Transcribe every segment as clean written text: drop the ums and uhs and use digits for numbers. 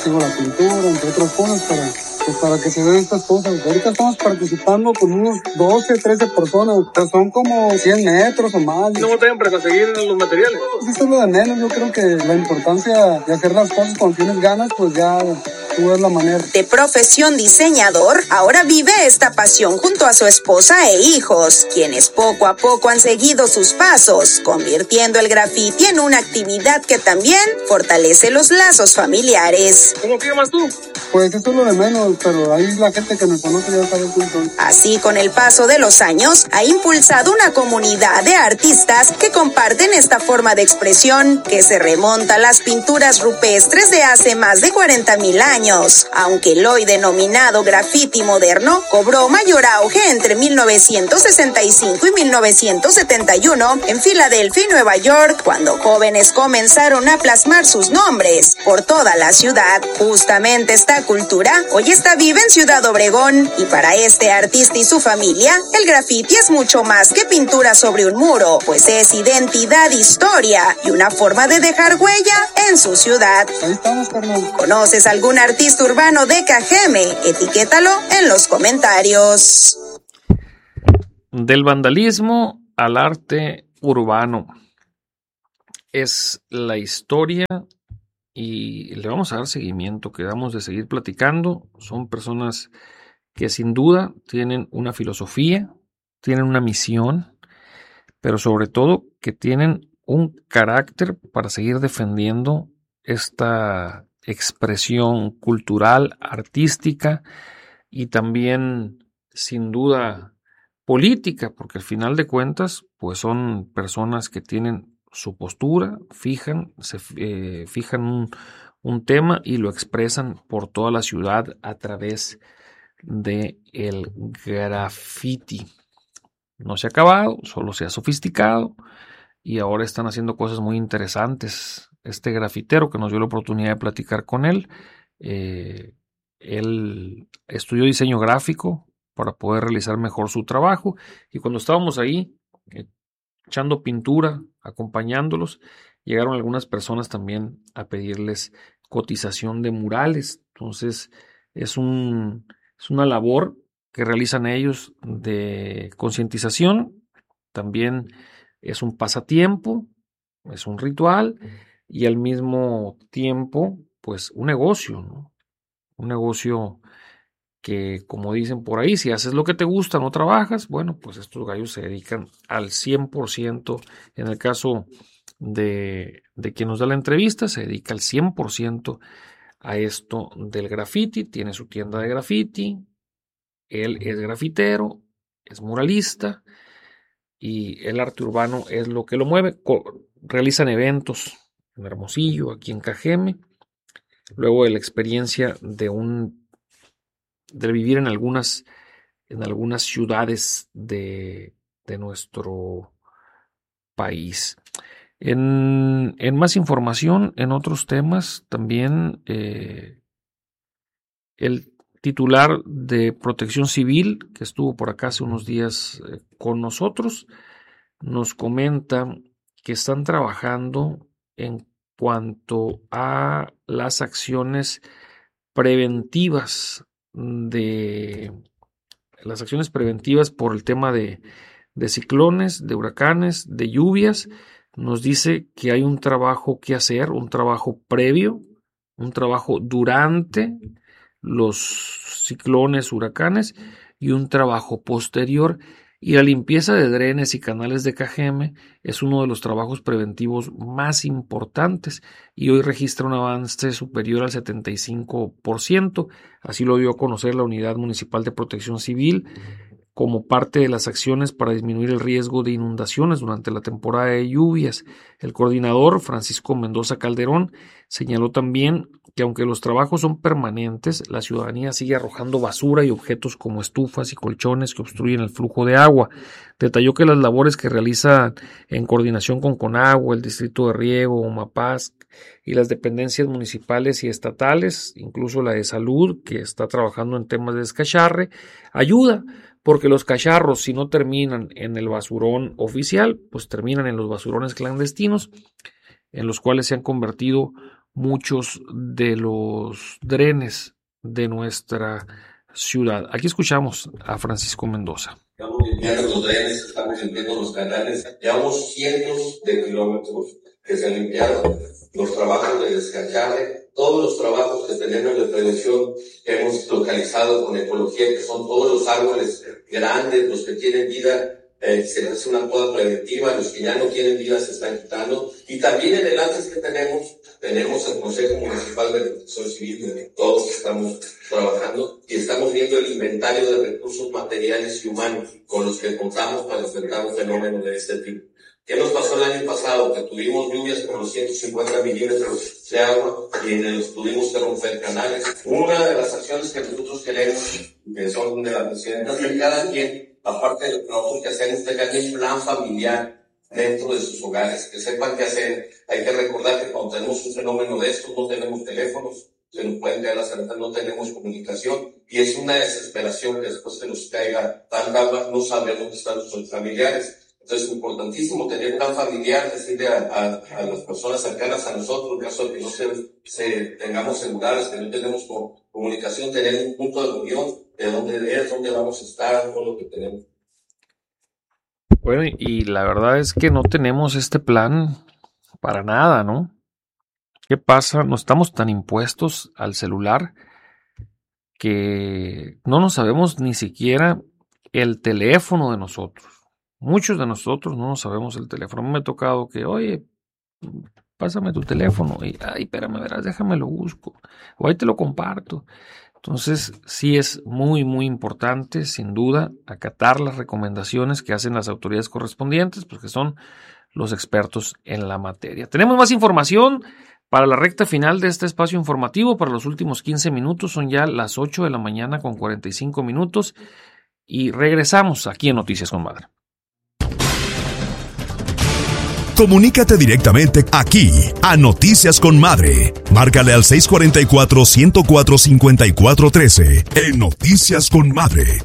sigo la pintura, entre otras cosas, para que se vean estas cosas. Ahorita estamos participando con unos 12, 13 personas, pues son como 100 metros o más. ¿No batallan para conseguir los materiales? Eso es lo de menos. Yo creo que la importancia de hacer las cosas cuando tienes ganas, pues ya tú ves la manera. De profesión diseñador, ahora vive esta pasión junto a su esposa e hijos, quienes poco a poco han seguido sus pasos, convirtiendo el graffiti en una actividad que también fortalece los lazos familiares. ¿Cómo te llamas tú? Pues eso es lo de menos, pero ahí la gente que me conoce ya sabe quién soy. Así, con el paso de los años, ha impulsado una comunidad de artistas que comparten esta forma de expresión que se remonta a las pinturas rupestres de hace más de 40,000 años, aunque el hoy denominado graffiti moderno cobró mayor auge entre 1965 y 1971 en Filadelfia y Nueva York, cuando jóvenes comenzaron a plasmar sus nombres por toda la ciudad. Justamente esta cultura hoy está viva en Ciudad Obregón, y para este artista y su familia, el graffiti es mucho más que pintura sobre un muro, pues es identidad, historia y una forma de dejar huella en su ciudad. Ahí estamos, carnal. ¿Conoces algún artista urbano de Cajeme? Etiquétalo en los comentarios. Del vandalismo al arte urbano es la historia, y le vamos a dar seguimiento, quedamos de seguir platicando. Son personas que sin duda tienen una filosofía, tienen una misión, pero sobre todo que tienen un carácter para seguir defendiendo esta expresión cultural, artística y también sin duda política, porque al final de cuentas pues son personas que tienen su postura, fijan un tema y lo expresan por toda la ciudad a través de el graffiti. No se ha acabado, solo se ha sofisticado y ahora están haciendo cosas muy interesantes. Este grafitero que nos dio la oportunidad de platicar con él, él estudió diseño gráfico para poder realizar mejor su trabajo, y cuando estábamos ahí echando pintura, acompañándolos, llegaron algunas personas también a pedirles cotización de murales. Entonces es una labor que realizan ellos de concientización, también es un pasatiempo, es un ritual y al mismo tiempo pues un negocio, ¿no? Un negocio que, como dicen por ahí, si haces lo que te gusta, no trabajas. Bueno, pues estos gallos se dedican al 100%. En el caso de quien nos da la entrevista, se dedica al 100% a esto del graffiti. Tiene su tienda de graffiti, él es grafitero, es muralista, y el arte urbano es lo que lo mueve. Realizan eventos en Hermosillo, aquí en Cajeme, luego de la experiencia de vivir en algunas ciudades de nuestro país. En más información, en otros temas, también el titular de Protección Civil, que estuvo por acá hace unos días con nosotros, nos comenta que están trabajando en cuanto a las acciones preventivas por el tema de ciclones, de huracanes, de lluvias. Nos dice que hay un trabajo que hacer, un trabajo previo, un trabajo durante los ciclones, huracanes, y un trabajo posterior. Y la limpieza de drenes y canales de Cajeme es uno de los trabajos preventivos más importantes, y hoy registra un avance superior al 75%. Así lo dio a conocer la Unidad Municipal de Protección Civil como parte de las acciones para disminuir el riesgo de inundaciones durante la temporada de lluvias. El coordinador, Francisco Mendoza Calderón, señaló también que aunque los trabajos son permanentes, la ciudadanía sigue arrojando basura y objetos como estufas y colchones que obstruyen el flujo de agua. Detalló que las labores que realiza en coordinación con Conagua, el Distrito de Riego, Omapaz y las dependencias municipales y estatales, incluso la de salud, que está trabajando en temas de descacharre, ayuda, porque los cacharros, si no terminan en el basurón oficial, pues terminan en los basurones clandestinos, en los cuales se han convertido muchos de los drenes de nuestra ciudad. Aquí escuchamos a Francisco Mendoza. Estamos limpiando los drenes, estamos limpiando los canales. Llevamos cientos de kilómetros que se han limpiado. Los trabajos de descacharre, todos los trabajos que tenemos de prevención que hemos localizado con ecología, que son todos los árboles grandes, los que tienen vida, se hace una poda preventiva, los que ya no tienen vida se están quitando. Y también en el antes que tenemos el Consejo Municipal de Protección Civil, en que todos estamos trabajando y estamos viendo el inventario de recursos materiales y humanos con los que contamos para enfrentar un fenómeno de este tipo. ¿Qué nos pasó el año pasado? Que tuvimos lluvias con los 150 milímetros de agua y tuvimos que romper canales. Una de las acciones que nosotros queremos, que son de la presidenta, es que cada quien, aparte del trabajo que hacemos, tenga un plan familiar dentro de sus hogares, que sepan qué hacer. Hay que recordar que cuando tenemos un fenómeno de estos, no tenemos teléfonos, se nos pueden caer las alertas, no tenemos comunicación, y es una desesperación que después se nos caiga tanta agua, no sabemos dónde están nuestros familiares. Entonces es importantísimo tener un plan familiar, decirle a las personas cercanas a nosotros, en caso de que no tengamos celulares, que no tenemos comunicación, tener un punto de reunión de dónde vamos a estar, todo lo que tenemos. Bueno, y la verdad es que no tenemos este plan para nada, ¿no? ¿Qué pasa? No estamos tan impuestos al celular que no nos sabemos ni siquiera el teléfono de nosotros. Muchos de nosotros no nos sabemos el teléfono. A mí me ha tocado que, oye, pásame tu teléfono. Y, ay, espérame, verás, déjame lo busco. O ahí te lo comparto. Entonces, sí es muy, muy importante, sin duda, acatar las recomendaciones que hacen las autoridades correspondientes, porque son los expertos en la materia. Tenemos más información para la recta final de este espacio informativo. Para los últimos 15 minutos, son ya las 8 de la mañana con 45 minutos. Y regresamos aquí en Noticias con Madre. Comunícate directamente aquí a Noticias con Madre. Márcale al 644-104-5413 en Noticias con Madre.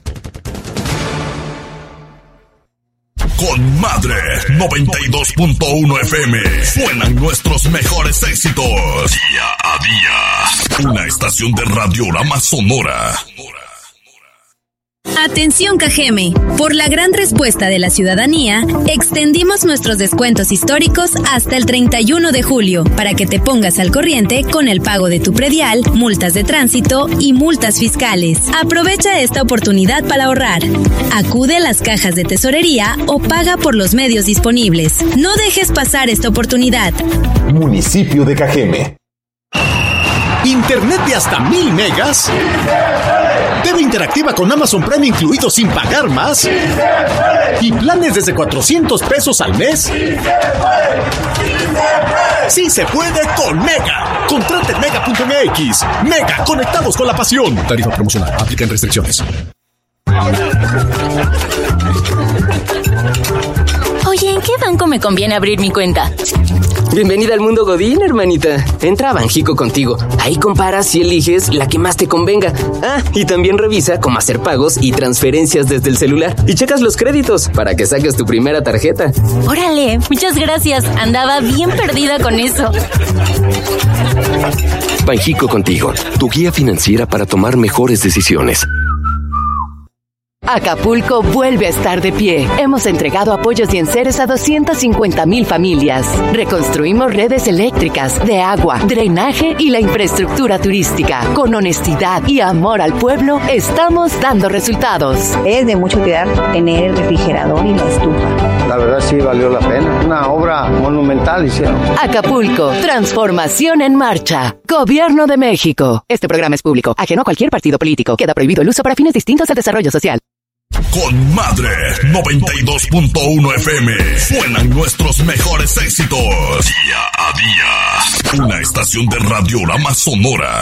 Con Madre 92.1 FM suenan nuestros mejores éxitos. Día a día. Una estación de Radiorama Sonora. Atención Cajeme, por la gran respuesta de la ciudadanía, extendimos nuestros descuentos históricos hasta el 31 de julio para que te pongas al corriente con el pago de tu predial, multas de tránsito y multas fiscales. Aprovecha esta oportunidad para ahorrar. Acude a las cajas de tesorería o paga por los medios disponibles. No dejes pasar esta oportunidad. Municipio de Cajeme. Internet de hasta 1000 megas. TV interactiva con Amazon Prime incluido sin pagar más. Y planes desde 400 pesos al mes. Sí se puede con Mega. Contrata en mega.mx. Mega, conectados con la pasión. Tarifa promocional. Aplican restricciones. Oye, ¿en qué banco me conviene abrir mi cuenta? Bienvenida al mundo Godín, hermanita. Entra a Banjico Contigo. Ahí comparas y eliges la que más te convenga. Ah, y también revisa cómo hacer pagos y transferencias desde el celular. Y checas los créditos para que saques tu primera tarjeta. Órale, muchas gracias. Andaba bien perdida con eso. Banjico Contigo, tu guía financiera para tomar mejores decisiones. Acapulco vuelve a estar de pie. Hemos entregado apoyos y enseres a 250,000 familias. Reconstruimos redes eléctricas, de agua, drenaje y la infraestructura turística. Con honestidad y amor al pueblo, estamos dando resultados. Es de mucho cuidar tener el refrigerador y la estufa. La verdad sí valió la pena. Una obra monumental hicieron. Acapulco, transformación en marcha. Gobierno de México. Este programa es público, ajeno a cualquier partido político. Queda prohibido el uso para fines distintos del desarrollo social. Con Madre 92.1 FM suenan nuestros mejores éxitos. Día a día. Una estación de Radiorama Sonora.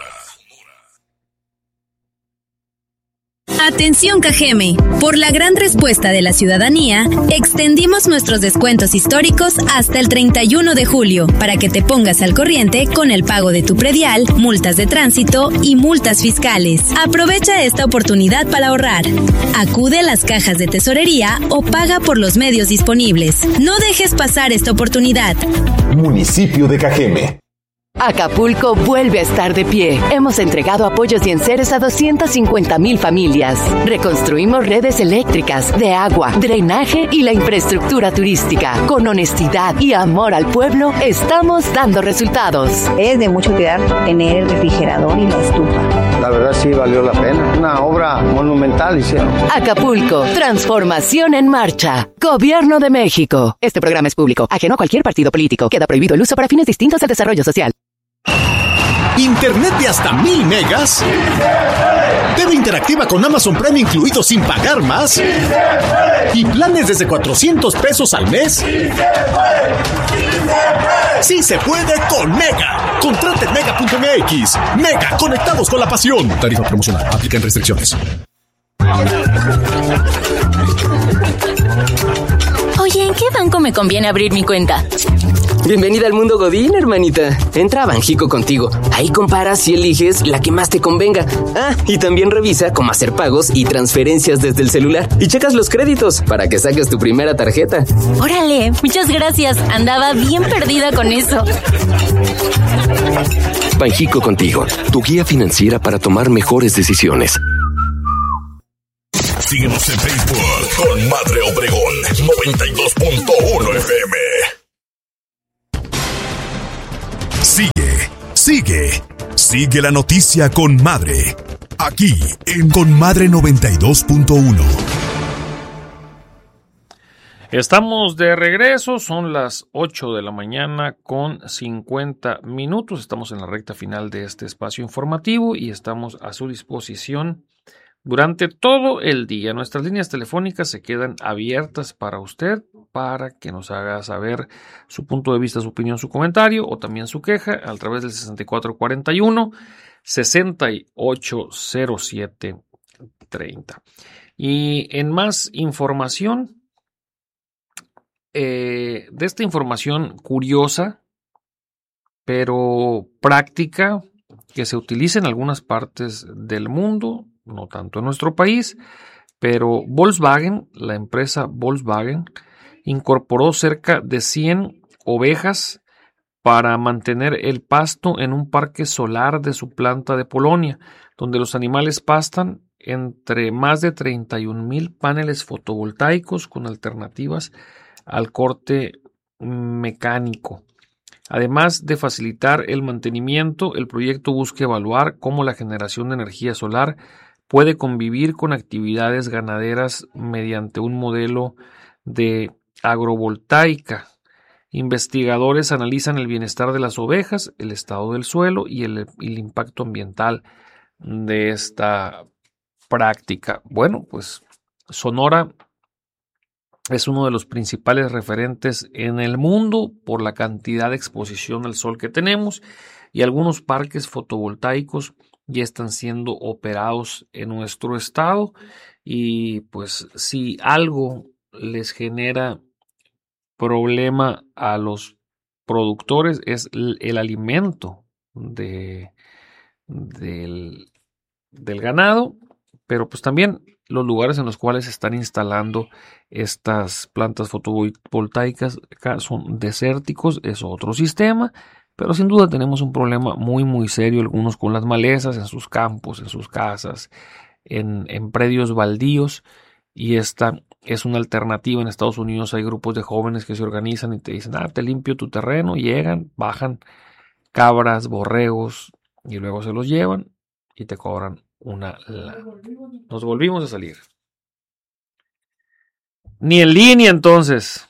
Atención Cajeme, por la gran respuesta de la ciudadanía, extendimos nuestros descuentos históricos hasta el 31 de julio para que te pongas al corriente con el pago de tu predial, multas de tránsito y multas fiscales. Aprovecha esta oportunidad para ahorrar. Acude a las cajas de tesorería o paga por los medios disponibles. No dejes pasar esta oportunidad. Municipio de Cajeme. Acapulco vuelve a estar de pie. Hemos entregado apoyos y enseres a 250,000 familias. Reconstruimos redes eléctricas, de agua, drenaje y la infraestructura turística. Con honestidad y amor al pueblo, estamos dando resultados. Es de mucha utilidad tener el refrigerador y la estufa. La verdad sí valió la pena. Una obra monumental hicieron. Acapulco, transformación en marcha. Gobierno de México. Este programa es público, ajeno a cualquier partido político. Queda prohibido el uso para fines distintos al desarrollo social. ¿Internet de hasta 1000 megas? TV interactiva con Amazon Prime incluido sin pagar más. ¿Y planes desde 400 pesos al mes? ¡Sí se puede con Mega! Contrate en Mega.mx. Mega, conectados con la pasión. Tarifa promocional. Aplican restricciones. Oye, ¿en qué banco me conviene abrir mi cuenta? Bienvenida al mundo Godín, hermanita. Entra a Banjico Contigo. Ahí comparas y eliges la que más te convenga. Ah, y también revisa cómo hacer pagos y transferencias desde el celular. Y checas los créditos para que saques tu primera tarjeta. Órale, muchas gracias. Andaba bien perdida con eso. Banjico Contigo, tu guía financiera para tomar mejores decisiones. Síguenos en Facebook con Madre Obregón 92.1 FM. Sigue la noticia con Madre. Aquí en Con Madre 92.1. Estamos de regreso, son las 8 de la mañana con 50 minutos. Estamos en la recta final de este espacio informativo y estamos a su disposición durante todo el día. Nuestras líneas telefónicas se quedan abiertas para usted, para que nos haga saber su punto de vista, su opinión, su comentario o también su queja a través del 6441-680730. Y en más información, de esta información curiosa, pero práctica, que se utiliza en algunas partes del mundo, no tanto en nuestro país, pero Volkswagen, la empresa Volkswagen, incorporó cerca de 100 ovejas para mantener el pasto en un parque solar de su planta de Polonia, donde los animales pastan entre más de 31,000 paneles fotovoltaicos con alternativas al corte mecánico. Además de facilitar el mantenimiento, el proyecto busca evaluar cómo la generación de energía solar puede convivir con actividades ganaderas mediante un modelo de agrovoltaica. Investigadores analizan el bienestar de las ovejas, el estado del suelo y el impacto ambiental de esta práctica. Bueno, pues Sonora es uno de los principales referentes en el mundo por la cantidad de exposición al sol que tenemos y algunos parques fotovoltaicos ya están siendo operados en nuestro estado y pues si algo les genera problema a los productores es el alimento del ganado, pero pues también los lugares en los cuales se están instalando estas plantas fotovoltaicas son desérticos, es otro sistema, pero sin duda tenemos un problema muy muy serio, algunos con las malezas en sus campos, en sus casas, en predios baldíos, y esta es una alternativa. En Estados Unidos hay grupos de jóvenes que se organizan y te dicen, te limpio tu terreno, llegan, bajan cabras, borregos y luego se los llevan y te cobran una lana. Nos volvimos a salir. Ni en línea entonces.